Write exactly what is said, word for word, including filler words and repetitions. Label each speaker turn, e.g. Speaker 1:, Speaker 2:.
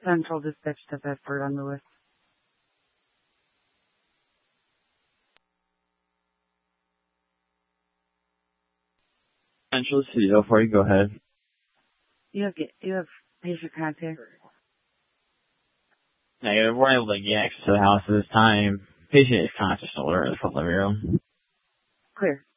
Speaker 1: Central Dispatch to Bedford on Lewis.
Speaker 2: Central City, oh four, go ahead.
Speaker 1: You have you have patient contact.
Speaker 2: Negative. We're able to get access to the house at this time. Patient is conscious, alert in the front living room.
Speaker 1: Clear.